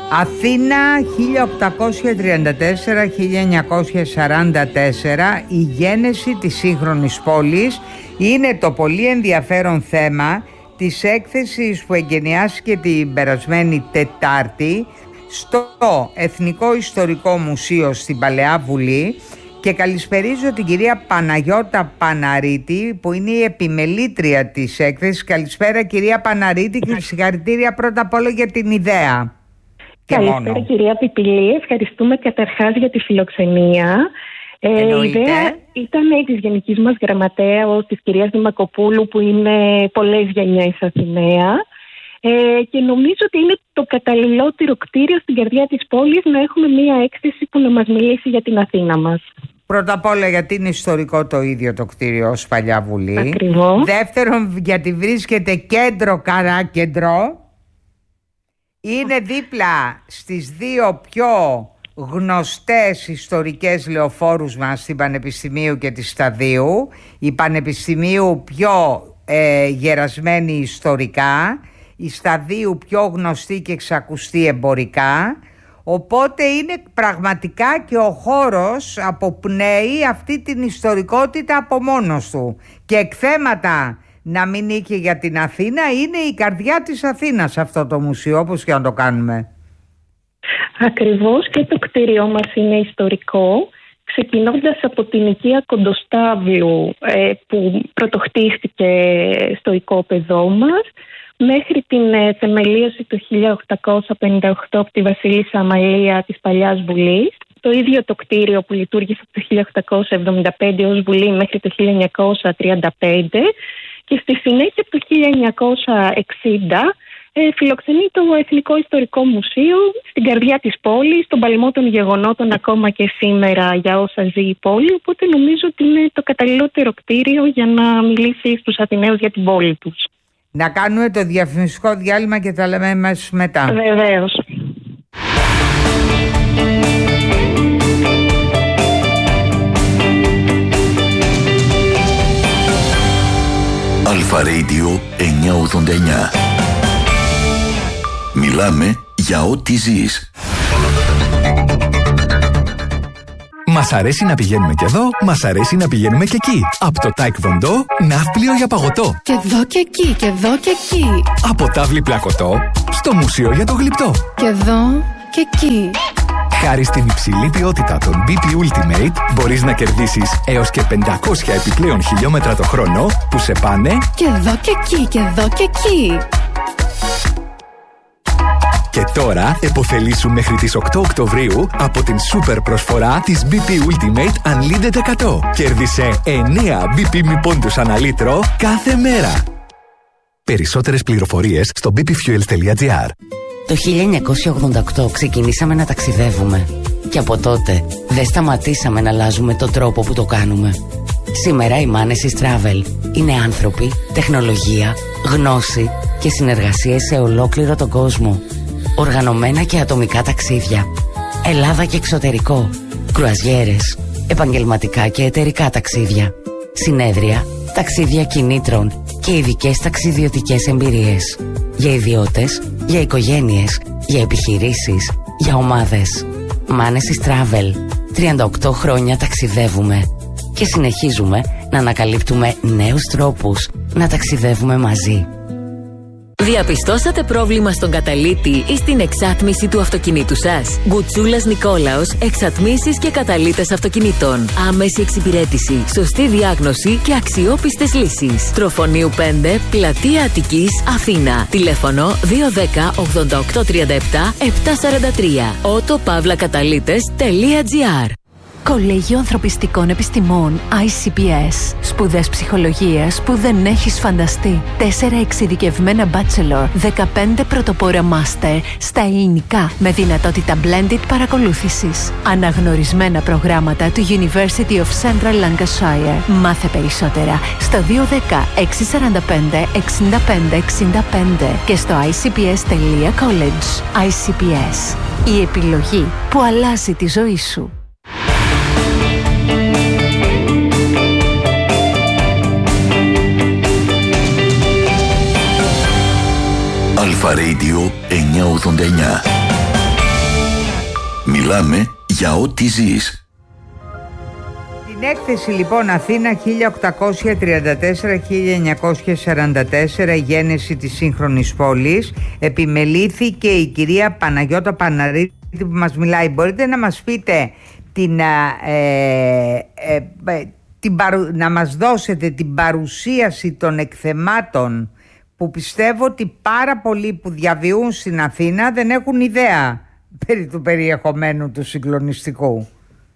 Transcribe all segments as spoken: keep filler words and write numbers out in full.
Αθήνα χίλια οκτακόσια τριάντα τέσσερα με χίλια εννιακόσια σαράντα τέσσερα, η γένεση της σύγχρονης πόλης, είναι το πολύ ενδιαφέρον θέμα της έκθεσης που εγκαινιάστηκε την περασμένη Τετάρτη στο Εθνικό Ιστορικό Μουσείο στην Παλαιά Βουλή, και καλησπερίζω την κυρία Παναγιώτα Παναρίτη που είναι η επιμελήτρια της έκθεσης. Καλησπέρα κυρία Παναρίτη και συγχαρητήρια πρώτα απ' όλο για την ιδέα. Καλησπέρα κυρία Πιπηλή, ευχαριστούμε καταρχάς για τη φιλοξενία. Ε, η ιδέα ήταν της γενικής μας γραμματέα, της κυρίας Δημακοπούλου, που είναι πολλές γενιές Αθηναία, ε, και νομίζω ότι είναι το καταλληλότερο κτίριο στην καρδιά της πόλης να έχουμε μία έκθεση που να μας μιλήσει για την Αθήνα μας. Πρώτα απ' όλα γιατί είναι ιστορικό το ίδιο το κτίριο ως Παλιά Βουλή. Ακριβώς. Δεύτερον γιατί βρίσκεται κέντρο καράκεντρο. Είναι δίπλα στις δύο πιο γνωστές ιστορικές λεωφόρους μας, την Πανεπιστημίου και τη Σταδίου. Η Πανεπιστημίου πιο ε, γερασμένη ιστορικά, η Σταδίου πιο γνωστή και εξακουστή εμπορικά. Οπότε είναι πραγματικά και ο χώρος αποπνέει αυτή την ιστορικότητα από μόνος του. Και εκθέματα να μην νίκει για την Αθήνα, είναι η καρδιά της Αθήνας αυτό το μουσείο, όπως και να το κάνουμε. Ακριβώς, και το κτίριό μας είναι ιστορικό, ξεκινώντας από την οικία Κοντοστάβλου ε, που πρωτοχτίστηκε στο οικόπεδό μας, μέχρι την ε, θεμελίωση το χίλια οκτακόσια πενήντα οκτώ από τη Βασίλισσα Αμαλία της Παλιάς Βουλής. Το ίδιο το κτίριο που λειτουργήσε από το χίλια οκτακόσια εβδομήντα πέντε ως Βουλή μέχρι το χίλια εννιακόσια τριάντα πέντε, και στη συνέχεια από το χίλια εννιακόσια εξήντα ε, φιλοξενεί το Εθνικό Ιστορικό Μουσείο στην καρδιά της πόλης, στον παλμό των γεγονότων ακόμα και σήμερα για όσα ζει η πόλη, οπότε νομίζω ότι είναι το καταλληλότερο κτίριο για να μιλήσει στους Αθηναίους για την πόλη τους. Να κάνουμε το διαφημιστικό διάλειμμα και τα λέμε μας μετά. Βεβαίως. Αλφα Radio εννιακόσια ογδόντα εννιά. Μιλάμε για ό,τι ζεις. Μας αρέσει να πηγαίνουμε και εδώ, μας αρέσει να πηγαίνουμε και εκεί. Από το Taekwondo, ναύπλιο για παγωτό. Και εδώ και εκεί, και εδώ και εκεί. Από τάβλη πλακωτό, στο μουσείο για το γλυπτό. Και εδώ και εκεί. Χάρη στην υψηλή ποιότητα των μπι πι Ultimate, μπορείς να κερδίσεις έως και πεντακόσια επιπλέον χιλιόμετρα το χρόνο που σε πάνε και εδώ και εκεί, και εδώ και εκεί. Και τώρα επωφελήσου μέχρι τις οκτώ Οκτωβρίου από την σούπερ προσφορά της μπι πι Ultimate Unlimited εκατό. Κέρδισε εννέα μπι πι μη πόντους ανά λίτρο κάθε μέρα. Περισσότερες πληροφορίες στο μπι πι fuels τελεία τζι άρ. Το χίλια εννιακόσια ογδόντα οκτώ ξεκινήσαμε να ταξιδεύουμε και από τότε δεν σταματήσαμε να αλλάζουμε τον τρόπο που το κάνουμε. Σήμερα η Manesis Travel είναι άνθρωποι, τεχνολογία, γνώση και συνεργασίες σε ολόκληρο τον κόσμο. Οργανωμένα και ατομικά ταξίδια, Ελλάδα και εξωτερικό, κρουαζιέρες, επαγγελματικά και εταιρικά ταξίδια, συνέδρια, ταξίδια κινήτρων και ειδικές ταξιδιωτικές εμπειρίες. Για ιδιώτες, για οικογένειες, για επιχειρήσεις, για ομάδες. Manesis Travel. τριάντα οκτώ χρόνια ταξιδεύουμε και συνεχίζουμε να ανακαλύπτουμε νέους τρόπους να ταξιδεύουμε μαζί. Διαπιστώσατε πρόβλημα στον καταλύτη ή στην εξάτμιση του αυτοκινήτου σας? Γκουτσούλας Νικόλαος, εξατμίσεις και καταλύτες αυτοκινήτων. Άμεση εξυπηρέτηση, σωστή διάγνωση και αξιόπιστες λύσεις. Τροφονίου πέντε, Πλατεία Αττικής, Αθήνα. Τηλέφωνο δύο ένα μηδέν ογδόντα οκτώ τριάντα επτά επτακόσια σαράντα τρία. ότο παύλα καταλύτες τελεία τζι άρ. Κολέγιο Ανθρωπιστικών Επιστημών άι σι πι ες. Σπουδές ψυχολογίας που δεν έχεις φανταστεί. Τέσσερα εξειδικευμένα bachelor, δεκαπέντε πρωτοπόρα master στα ελληνικά με δυνατότητα blended παρακολούθησης. Αναγνωρισμένα προγράμματα του University of Central Lancashire. Μάθε περισσότερα στο δύο ένα μηδέν έξι τέσσερα πέντε έξι πέντε έξι πέντε και στο άι σι πι ες τελεία college. άι σι πι ες. Η επιλογή που αλλάζει τη ζωή σου. Αλφα Radio εννιακόσια ογδόντα εννιά. Μιλάμε για ό,τι ζεις. Την έκθεση λοιπόν Αθήνα χίλια οκτακόσια τριάντα τέσσερα με χίλια εννιακόσια σαράντα τέσσερα, η γέννηση της σύγχρονης πόλης, επιμελήθηκε η κυρία Παναγιώτα Παναρίτη που μας μιλάει. Μπορείτε να μας πείτε την, ε, ε, την παρου, να μας δώσετε την παρουσίαση των εκθεμάτων που πιστεύω ότι πάρα πολλοί που διαβιούν στην Αθήνα δεν έχουν ιδέα περί του περιεχομένου του συγκλονιστικού.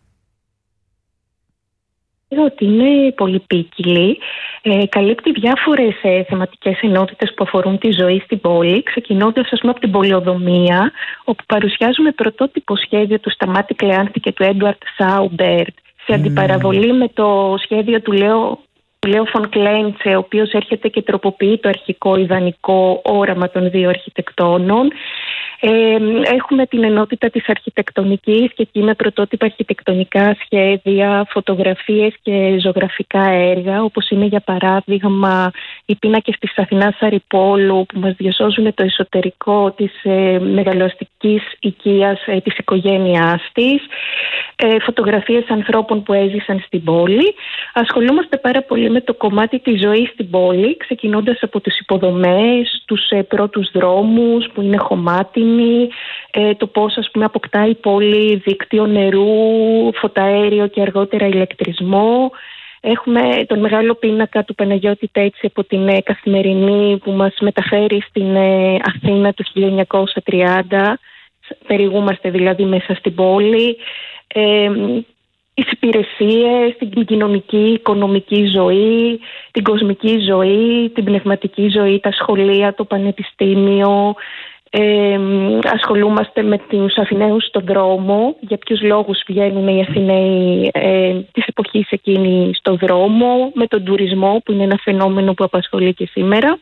Ότι είναι πολυπίκυλη, ε, καλύπτει διάφορες ε, θεματικές ενότητες που αφορούν τη ζωή στην πόλη, ξεκινώντας ας πούμε από την πολεοδομία, όπου παρουσιάζουμε πρωτότυπο σχέδιο του Σταμάτη Κλεάνθη και του Έντουαρτ Σάουμπερτ, σε αντιπαραβολή με το σχέδιο του Λέο, του Λέο Φον Κλέντσε, ο οποίος έρχεται και τροποποιεί το αρχικό ιδανικό όραμα των δύο αρχιτεκτόνων. Ε, έχουμε την ενότητα της αρχιτεκτονικής και εκεί με πρωτότυπα αρχιτεκτονικά σχέδια, φωτογραφίες και ζωγραφικά έργα, όπως είναι για παράδειγμα οι πίνακες της Αθηνάς Αρυπόλου που μας διασώζουν το εσωτερικό της ε, μεγαλοαστικής οικίας ε, της οικογένειάς της, ε, φωτογραφίες ανθρώπων που έζησαν στην πόλη. Ασχολούμαστε πάρα πολύ με το κομμάτι της ζωής στην πόλη, ξεκινώντας από τις υποδομές, τους ε, πρώτους δρόμους που είναι χωμάτινοι, ε, το πώς ας πούμε αποκτά η πόλη δίκτυο νερού, φωταέριο και αργότερα ηλεκτρισμό. Έχουμε τον μεγάλο πίνακα του Παναγιώτη Τέτση από την ε, Καθημερινή που μας μεταφέρει στην ε, Αθήνα του χίλια εννιακόσια τριάντα. Περιηγούμαστε δηλαδή μέσα στην πόλη. Ε, τις υπηρεσίες, την κοινωνική, οικονομική ζωή, την κοσμική ζωή, την πνευματική ζωή, τα σχολεία, το πανεπιστήμιο. Ε, ασχολούμαστε με τους Αθηναίους στον δρόμο, για ποιους λόγους βγαίνουν οι Αθηναίοι ε, της εποχής εκείνη στον δρόμο, με τον τουρισμό που είναι ένα φαινόμενο που απασχολεί και σήμερα.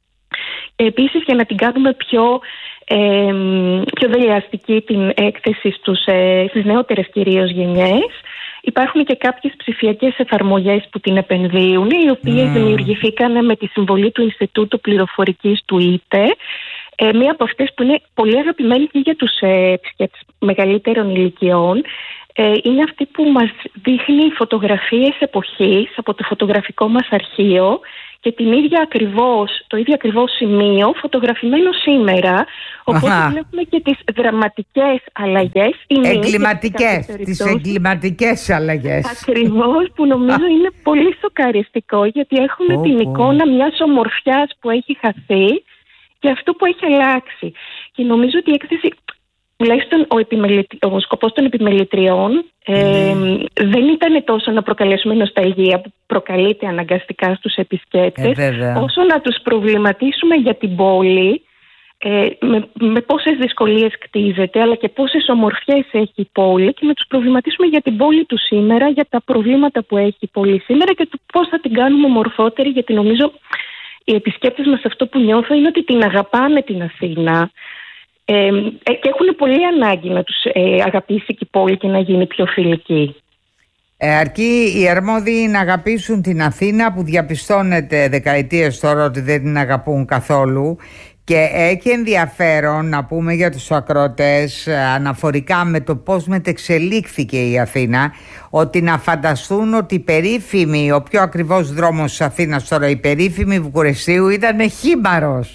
Ε, επίσης για να την κάνουμε πιο, ε, πιο δελεαστική την έκθεση στους, ε, στις νεότερες κυρίως γενιές, υπάρχουν και κάποιες ψηφιακές εφαρμογές που την επενδύουν, οι οποίες mm. δημιουργηθήκαν με τη συμβολή του Ινστιτούτου Πληροφορικής του ΙΤΕ. Ε, μία από αυτές που είναι πολύ αγαπημένη και για τους ε, επισκέπτες μεγαλύτερων ηλικιών ε, είναι αυτή που μας δείχνει φωτογραφίες εποχής από το φωτογραφικό μας αρχείο και την ίδια ακριβώς, το ίδιο ακριβώς σημείο φωτογραφημένο σήμερα. Οπότε Αχα. βλέπουμε και τις δραματικές αλλαγές. Εγκληματικές, τις εγκληματικές αλλαγές. Ακριβώς, που νομίζω είναι πολύ σοκαριστικό, γιατί έχουμε oh, την oh. εικόνα μιας ομορφιάς που έχει χαθεί και αυτό που έχει αλλάξει. Και νομίζω ότι η έκθεση, τουλάχιστον ο, επιμελητ... ο σκοπός των επιμελητριών ε, mm. δεν ήταν τόσο να προκαλέσουμε νοσταλγία που προκαλείται αναγκαστικά στους επισκέπτες, ε, όσο να τους προβληματίσουμε για την πόλη, ε, με, με πόσες δυσκολίες κτίζεται, αλλά και πόσες ομορφιές έχει η πόλη, και να τους προβληματίσουμε για την πόλη του σήμερα, για τα προβλήματα που έχει η πόλη σήμερα και το πώς θα την κάνουμε ομορφότερη, γιατί νομίζω οι επισκέπτες μας αυτό που νιώθω είναι ότι την αγαπάνε την Αθήνα ε, ε, και έχουν πολύ ανάγκη να τους ε, αγαπήσει και η πόλη και να γίνει πιο φιλική. Ε, αρκεί οι αρμόδιοι να αγαπήσουν την Αθήνα, που διαπιστώνεται δεκαετίες τώρα ότι δεν την αγαπούν καθόλου, και έχει ενδιαφέρον να πούμε για τους ακροατές αναφορικά με το πώς μετεξελίχθηκε η Αθήνα, ότι να φανταστούν ότι η περίφημη, ο πιο ακριβώς δρόμος της Αθήνας τώρα, η περίφημη Βουκουρεστίου, ήταν χήμαρος.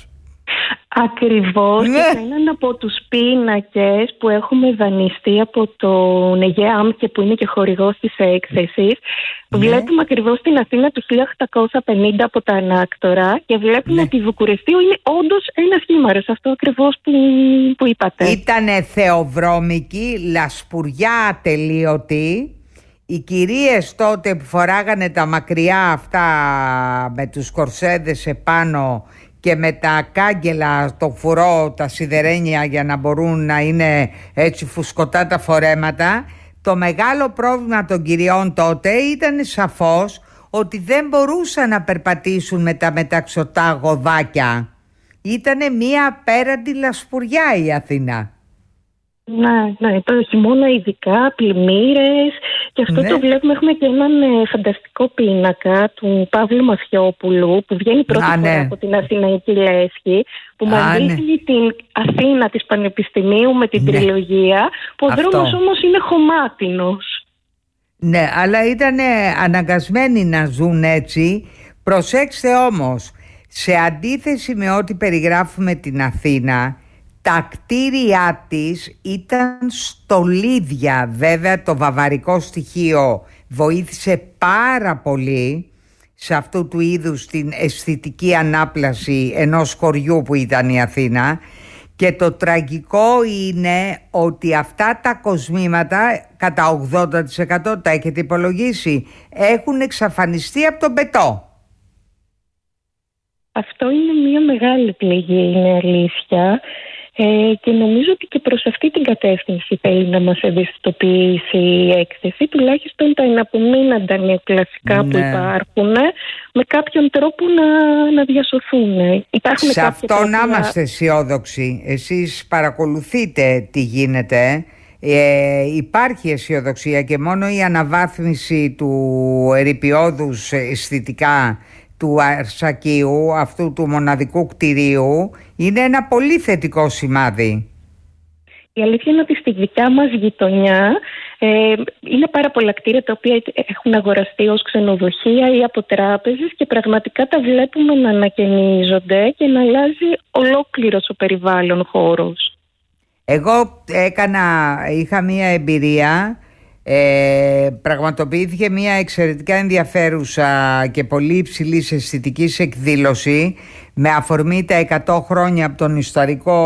Ακριβώς, ναι. Και έναν από τους πίνακες που έχουμε δανειστεί από τον ΕΓΕΑΜ και που είναι και χορηγός της έκθεσης, ναι. Βλέπουμε ακριβώς την Αθήνα του χίλια οκτακόσια πενήντα από τα ανάκτορα και βλέπουμε, ναι, ότι η Βουκουρεστίου είναι όντως ένας χήμαρος, αυτό ακριβώς που, που είπατε. Ήτανε θεοβρώμικη, λασπουριά ατελείωτη. Οι κυρίες τότε που φοράγανε τα μακριά αυτά με τους κορσέδες επάνω και με τα κάγκελα, το φουρό, τα σιδερένια, για να μπορούν να είναι έτσι φουσκωτά τα φορέματα. Το μεγάλο πρόβλημα των κυριών τότε ήταν σαφώς ότι δεν μπορούσαν να περπατήσουν με τα μεταξωτά γοδάκια. Ήτανε μία απέραντη λασπουριά η Αθήνα. Ναι, ναι, το χειμώνα ειδικά, πλημμύρες Και αυτό ναι. το βλέπουμε, έχουμε και έναν ε, φανταστικό πίνακα του Παύλου Μαθιόπουλου που βγαίνει πρώτη Α, φορά ναι. από την Αθηναϊκή Λέσχη, που μας Α, δείχνει ναι. την Αθήνα της Πανεπιστημίου με την ναι. τριλογία, που ο Αυτό. δρόμος όμως είναι χωμάτινος. Ναι, αλλά ήταν αναγκασμένοι να ζουν έτσι. Προσέξτε όμως, σε αντίθεση με ό,τι περιγράφουμε την Αθήνα, τα κτίρια της ήταν στολίδια. Βέβαια το βαβαρικό στοιχείο βοήθησε πάρα πολύ σε αυτού του είδους την αισθητική ανάπλαση ενός χωριού που ήταν η Αθήνα. Και το τραγικό είναι ότι αυτά τα κοσμήματα, κατά ογδόντα τοις εκατό τα έχετε υπολογίσει, έχουν εξαφανιστεί από τον πετό. Αυτό είναι μια μεγάλη πληγή, είναι αλήθεια. Ε, και νομίζω ότι και προς αυτή την κατεύθυνση θέλει να μας ευαισθητοποιήσει η έκθεση, τουλάχιστον τα εναπομείναντα νεοκλασικά ναι. που υπάρχουν, με κάποιον τρόπο να, να διασωθούν. Υπάρχουν σε αυτό κάποια... να είμαστε αισιόδοξοι. Εσείς παρακολουθείτε τι γίνεται. Ε, υπάρχει αισιοδοξία και μόνο η αναβάθμιση του ερειπιώδους αισθητικά του Αρσακίου, αυτού του μοναδικού κτηρίου, είναι ένα πολύ θετικό σημάδι. Η αλήθεια είναι ότι στη δικιά μας γειτονιά ε, είναι πάρα πολλά κτίρια τα οποία έχουν αγοραστεί ως ξενοδοχεία ή από τράπεζες και πραγματικά τα βλέπουμε να ανακαινίζονται και να αλλάζει ολόκληρος ο περιβάλλον χώρος. Εγώ έκανα, είχα μία εμπειρία. Ε, πραγματοποιήθηκε μια εξαιρετικά ενδιαφέρουσα και πολύ υψηλής αισθητικής εκδήλωση με αφορμή τα εκατό χρόνια από τον ιστορικό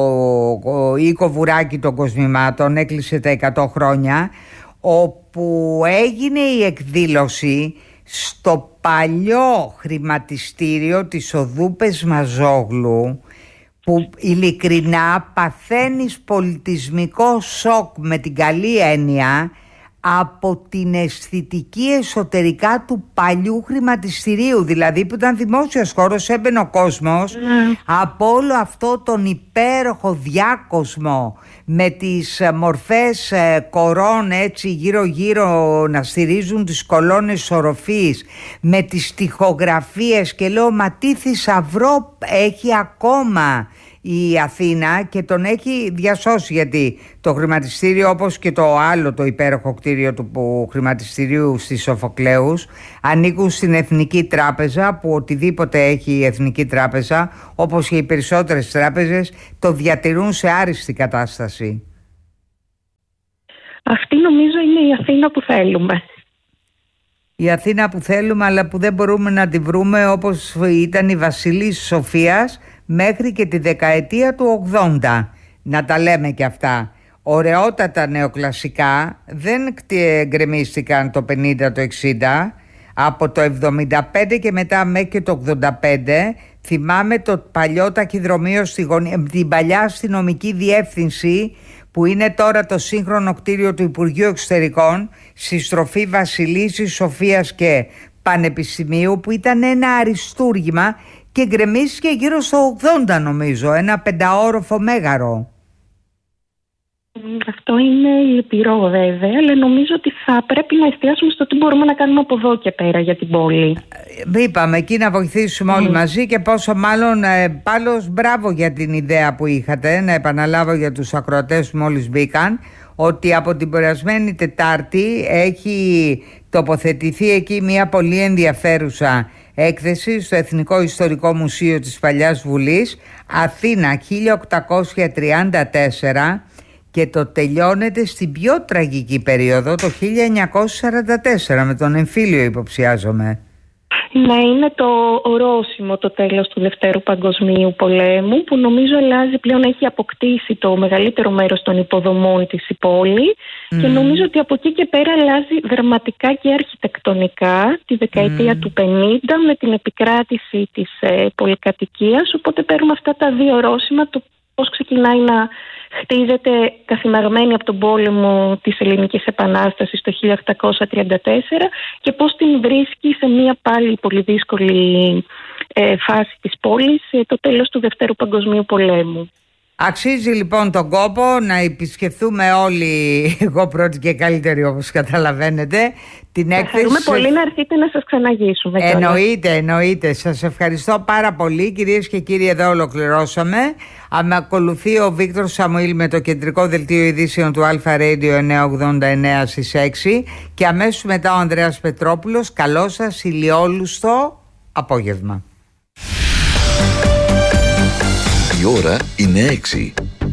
οίκο Βουράκη των Κοσμημάτων. Έκλεισε τα εκατό χρόνια, όπου έγινε η εκδήλωση στο παλιό χρηματιστήριο της οδού Πεσμαζόγλου, που ειλικρινά παθαίνεις πολιτισμικό σοκ με την καλή έννοια από την αισθητική εσωτερικά του παλιού χρηματιστηρίου, δηλαδή που ήταν δημόσιος χώρος, έμπαινε ο κόσμος mm. από όλο αυτό τον υπέροχο διάκοσμο με τις μορφές κορών έτσι γύρω γύρω να στηρίζουν τις κολόνες οροφής, με τις τοιχογραφίες, και λέω μα τι θησαυρό έχει ακόμα η Αθήνα και τον έχει διασώσει, γιατί το χρηματιστήριο, όπως και το άλλο το υπέροχο κτίριο του χρηματιστηρίου στη Σοφοκλέους, ανήκουν στην Εθνική Τράπεζα, που οτιδήποτε έχει η Εθνική Τράπεζα, όπως και οι περισσότερες τράπεζες, το διατηρούν σε άριστη κατάσταση. Αυτή νομίζω είναι η Αθήνα που θέλουμε. Η Αθήνα που θέλουμε, αλλά που δεν μπορούμε να τη βρούμε όπως ήταν η Βασιλής Σοφίας μέχρι και τη δεκαετία του ογδόντα. Να τα λέμε και αυτά. Ωραιότατα νεοκλασικά, δεν γκρεμίστηκαν το πενήντα, το εξήντα. Από το εβδομήντα πέντε και μετά μέχρι και το ογδόντα πέντε θυμάμαι το παλιό ταχυδρομείο στη γωνία, την παλιά αστυνομική διεύθυνση που είναι τώρα το σύγχρονο κτίριο του Υπουργείου Εξωτερικών, στη στροφή Βασιλίσσης Σοφίας και Πανεπιστημίου, που ήταν ένα αριστούργημα και γκρεμίστηκε γύρω στο ογδόντα νομίζω, ένα πενταόροφο μέγαρο. Αυτό είναι λυπηρό βέβαια, αλλά νομίζω ότι θα πρέπει να εστιάσουμε στο τι μπορούμε να κάνουμε από εδώ και πέρα για την πόλη. Είπαμε εκεί να βοηθήσουμε mm. όλοι μαζί, και πόσο μάλλον ε, πάλος μπράβο για την ιδέα που είχατε. Να επαναλάβω για τους ακροατές που μόλις μπήκαν ότι από την περασμένη Τετάρτη έχει τοποθετηθεί εκεί μια πολύ ενδιαφέρουσα έκθεση στο Εθνικό Ιστορικό Μουσείο της Παλιάς Βουλής, Αθήνα χίλια οκτακόσια τριάντα τέσσερα, και το τελειώνεται στην πιο τραγική περίοδο, το χίλια εννιακόσια σαράντα τέσσερα, με τον εμφύλιο υποψιάζομαι. Ναι, είναι το ορόσημο το τέλος του Δευτέρου Παγκοσμίου Πολέμου, που νομίζω αλλάζει πλέον, έχει αποκτήσει το μεγαλύτερο μέρος των υποδομών της η πόλη mm. και νομίζω ότι από εκεί και πέρα αλλάζει δραματικά και αρχιτεκτονικά τη δεκαετία mm. του πενήντα με την επικράτηση της ε, πολυκατοικίας, οπότε παίρνουμε αυτά τα δύο ορόσημα, το πώς ξεκινάει να χτίζεται καθημερινή από τον πόλεμο της Ελληνικής Επανάστασης το χίλια οκτακόσια τριάντα τέσσερα και πώς την βρίσκει σε μια πάλι πολύ δύσκολη ε, φάση της πόλης ε, το τέλος του Δευτέρου Παγκοσμίου Πολέμου. Αξίζει λοιπόν τον κόπο να επισκεφθούμε όλοι, εγώ πρώτη και καλύτερη όπως καταλαβαίνετε, την έκθεση. Ευχαριστούμε πολύ να έρθετε να σας ξαναγήσουμε. Εννοείται, εννοείται. Σας ευχαριστώ πάρα πολύ κυρίες και κύριοι, εδώ ολοκληρώσαμε. Με ακολουθεί ο Βίκτορ Σαμουήλ με το κεντρικό δελτίο ειδήσεων του Αλφα Radio εννιακόσια ογδόντα εννέα στις έξι και αμέσως μετά ο Ανδρέας Πετρόπουλος. Καλό σας ηλιόλουστο απόγευμα. Η ώρα είναι έξι.